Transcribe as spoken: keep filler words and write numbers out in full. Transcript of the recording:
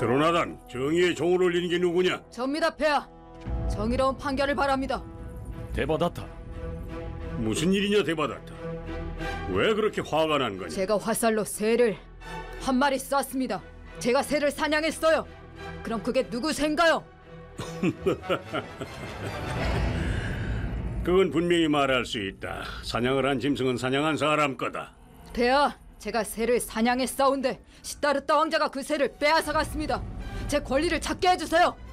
드로나단, 정의의 종을 올리는 게 누구냐? 접니다, 폐하. 정의로운 판결을 바랍니다. 대바다타, 무슨 일이냐, 대바다타? 왜 그렇게 화가 난 거냐? 제가 화살로 새를 한 마리 쐈습니다. 제가 새를 사냥했어요. 그럼 그게 누구 새인가요? 그건 분명히 말할 수 있다. 사냥을 한 짐승은 사냥한 사람 거다. 폐하, 제가 새를 사냥했사온데 시다르타 왕자가 그 새를 빼앗아 갔습니다. 제 권리를 찾게 해주세요.